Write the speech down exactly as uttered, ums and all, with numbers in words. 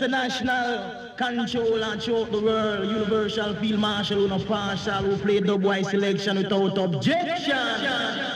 international controller throughout the world, universal field marshal who no partial, who play dub wise selection without objection.